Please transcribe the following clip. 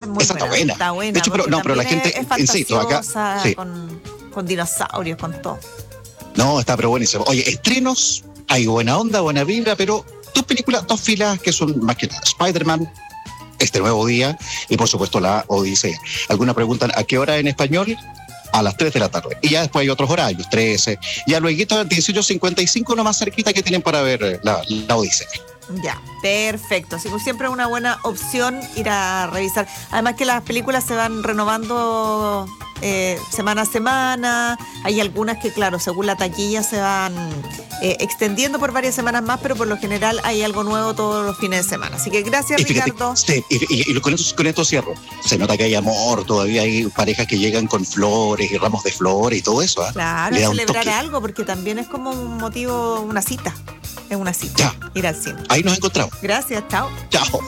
muy Esa buena. está buena. Está buena. De hecho, pero la gente, es insisto, acá. fantasiosa, Sí. con dinosaurios, con todo. No, está pero buenísimo. Oye, estrenos, hay buena onda, buena vibra, pero dos películas, dos filas que son más que nada Spider-Man, este nuevo día, y por supuesto la Odisea. Alguna preguntan a qué hora en español, a las 3 de la tarde. Y ya después hay otros horarios, 13. Ya luego 18:55, lo más cerquita que tienen para ver la Odisea. Ya, perfecto. Así que siempre es una buena opción ir a revisar. Además que las películas se van renovando semana a semana. Hay algunas que, claro, según la taquilla se van extendiendo por varias semanas más, pero por lo general hay algo nuevo todos los fines de semana. Así que gracias, Y fíjate, Ricardo. sí, y con esto cierro. Se nota que hay amor, todavía hay parejas que llegan con flores y ramos de flores y todo eso. Claro, Le a da un celebrar toque. algo, porque también es como un motivo, una cita. Es una cita. Ya. Ir al cine. Ahí nos encontramos. Gracias, chao. Chao.